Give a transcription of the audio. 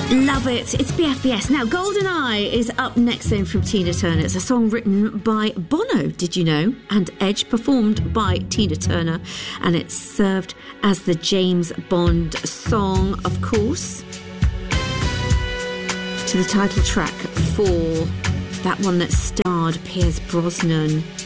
Love it. It's BFBS. Now, Golden Eye is up next then from Tina Turner. It's a song written by Bono, did you know? And Edge, performed by Tina Turner. And it's served as the James Bond song, of course, to the title track for that one that starred Pierce Brosnan